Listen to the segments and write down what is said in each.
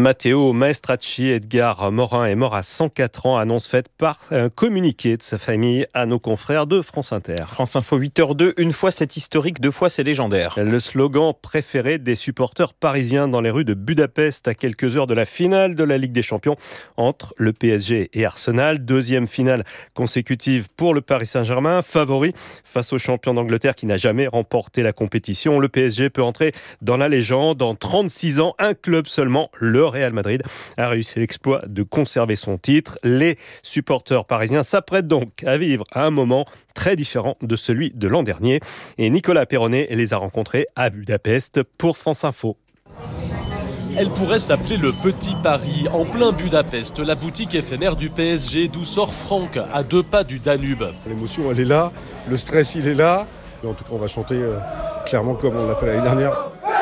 Matteo Maestracci, Edgar Morin, est mort à 104 ans, annonce faite par un communiqué de sa famille à nos confrères de France Inter. France Info 8h02, une fois c'est historique, deux fois c'est légendaire. Le slogan préféré des supporters parisiens dans les rues de Budapest à quelques heures de la finale de la Ligue des Champions entre le PSG et Arsenal. Deuxième finale consécutive pour le Paris Saint-Germain, favori face au champion d'Angleterre qui n'a jamais remporté la compétition. Le PSG peut entrer dans la légende. En 36 ans, un club seulement, le Real Madrid, a réussi l'exploit de conserver son titre. Les supporters parisiens s'apprêtent donc à vivre un moment très différent de celui de l'an dernier. Et Nicolas Perronnet les a rencontrés à Budapest pour France Info. Elle pourrait s'appeler le Petit Paris, en plein Budapest, la boutique éphémère du PSG, d'où sort Franck, à 2 pas du Danube. L'émotion, elle est là, le stress, il est là. En tout cas, on va chanter clairement comme on l'a fait l'année dernière.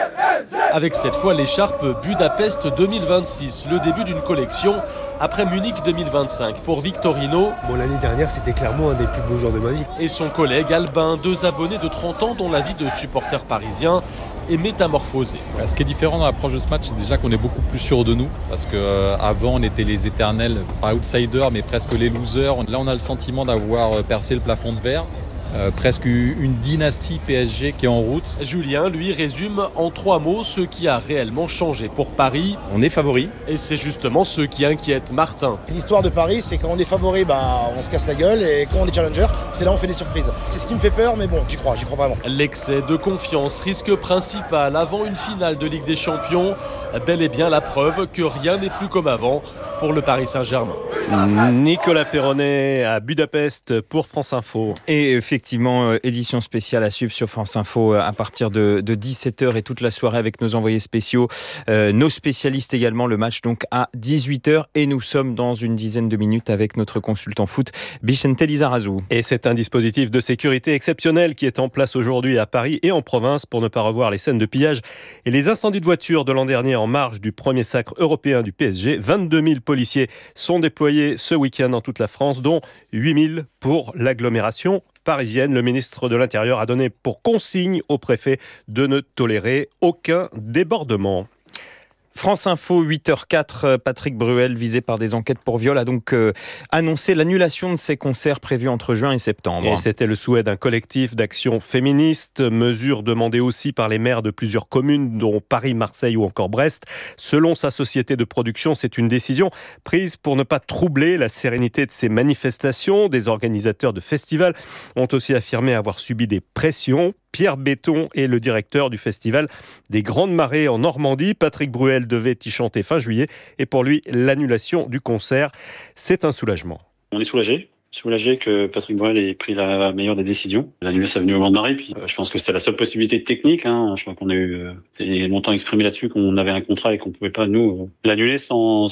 Avec cette fois l'écharpe Budapest 2026, le début d'une collection après Munich 2025 pour Victorino. L'année dernière, c'était clairement un des plus beaux jours de ma vie. Et son collègue Albin, 2 abonnés de 30 ans dont la vie de supporter parisien est métamorphosée. Ce qui est différent dans l'approche de ce match, c'est déjà qu'on est beaucoup plus sûr de nous. Parce qu'avant, on était les éternels, pas outsiders, mais presque les losers. Là, on a le sentiment d'avoir percé le plafond de verre. Presque une dynastie PSG qui est en route. Julien, lui, résume en 3 mots ce qui a réellement changé pour Paris. On est favori. Et c'est justement ce qui inquiète Martin. L'histoire de Paris, c'est quand on est favori, on se casse la gueule. Et quand on est challenger, c'est là où on fait des surprises. C'est ce qui me fait peur, mais bon, j'y crois vraiment. L'excès de confiance, risque principal avant une finale de Ligue des Champions. Bel et bien la preuve que rien n'est plus comme avant pour le Paris Saint-Germain. Nicolas Perronnet à Budapest pour France Info. Et effectivement, édition spéciale à suivre sur France Info à partir de 17h et toute la soirée avec nos envoyés spéciaux, nos spécialistes également. Le match donc à 18h et nous sommes dans une dizaine de minutes avec notre consultant foot Bicente Lizarazu. Et c'est un dispositif de sécurité exceptionnel qui est en place aujourd'hui à Paris et en province pour ne pas revoir les scènes de pillage et les incendies de voitures de l'an dernier en marge du premier sacre européen du PSG. 22 000 policiers sont déployés ce week-end dans toute la France, dont 8 000 pour l'agglomération parisienne. Le ministre de l'Intérieur a donné pour consigne au préfet de ne tolérer aucun débordement. France Info, 8h04, Patrick Bruel, visé par des enquêtes pour viol, a donc annoncé l'annulation de ses concerts prévus entre juin et septembre. Et c'était le souhait d'un collectif d'action féministe, mesure demandée aussi par les maires de plusieurs communes, dont Paris, Marseille ou encore Brest. Selon sa société de production, c'est une décision prise pour ne pas troubler la sérénité de ces manifestations. Des organisateurs de festivals ont aussi affirmé avoir subi des pressions. Pierre Béton est le directeur du festival des Grandes Marées en Normandie. Patrick Bruel devait y chanter fin juillet et pour lui, l'annulation du concert, c'est un soulagement. On est soulagé que Patrick Bruel ait pris la meilleure des décisions. L'annulation est venue au Grand Marée, puis je pense que c'était la seule possibilité technique. Je crois qu'on a eu longtemps exprimé là-dessus qu'on avait un contrat et qu'on pouvait pas nous l'annuler sans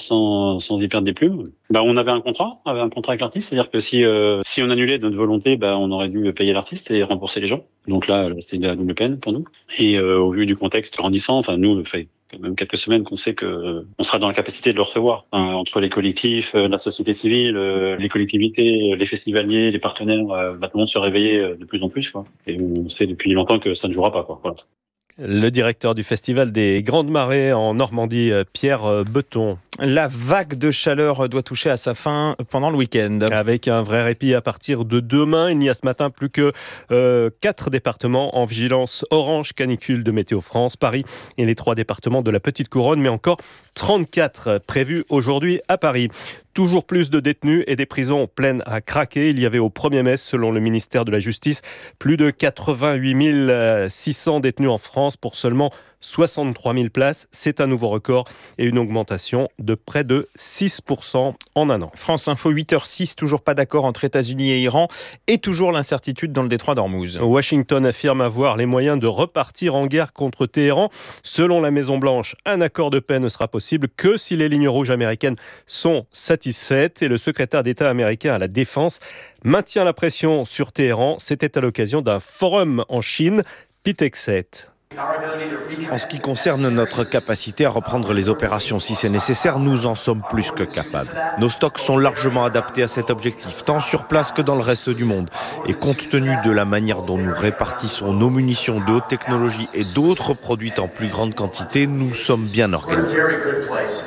y perdre des plumes. On avait un contrat avec l'artiste, c'est-à-dire que si on annulait de notre volonté, on aurait dû payer l'artiste et rembourser les gens. Donc là, c'était la double peine pour nous. Et au vu du contexte grandissant, nous, fait quand même quelques semaines qu'on sait que on sera dans la capacité de le recevoir. Entre les collectifs, la société civile, les collectivités, les festivaliers, les partenaires, tout le monde se réveiller de plus en plus, quoi. Et on sait depuis longtemps que ça ne jouera pas, quoi. Voilà. Le directeur du festival des Grandes Marées en Normandie, Pierre Béton. La vague de chaleur doit toucher à sa fin pendant le week-end. Avec un vrai répit à partir de demain. Il n'y a ce matin plus que 4 départements en vigilance orange canicule de Météo France, Paris et les 3 départements de la Petite Couronne, mais encore 34 prévus aujourd'hui à Paris. Toujours plus de détenus et des prisons pleines à craquer. Il y avait au 1er mai, selon le ministère de la Justice, plus de 88 600 détenus en France pour seulement 63 000 places. C'est un nouveau record et une augmentation de près de 6% en un an. France Info, 8h06, toujours pas d'accord entre États-Unis et Iran et toujours l'incertitude dans le détroit d'Ormuz. Washington affirme avoir les moyens de repartir en guerre contre Téhéran. Selon la Maison-Blanche, un accord de paix ne sera possible que si les lignes rouges américaines sont satisfaites. Et le secrétaire d'État américain à la Défense maintient la pression sur Téhéran. C'était à l'occasion d'un forum en Chine. Pete Hegseth. En ce qui concerne notre capacité à reprendre les opérations si c'est nécessaire, nous en sommes plus que capables. Nos stocks sont largement adaptés à cet objectif, tant sur place que dans le reste du monde. Et compte tenu de la manière dont nous répartissons nos munitions de haute technologie et d'autres produites en plus grande quantité, nous sommes bien organisés.